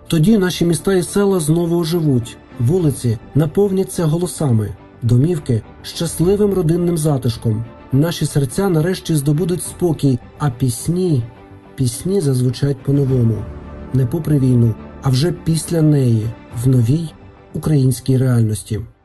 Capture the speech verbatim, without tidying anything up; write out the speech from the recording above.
Тоді наші міста і села знову оживуть, вулиці наповняться голосами, домівки – щасливим родинним затишком. Наші серця нарешті здобудуть спокій, а пісні, пісні зазвучать по-новому. Не попри війну, а вже після неї, в новій українській реальності.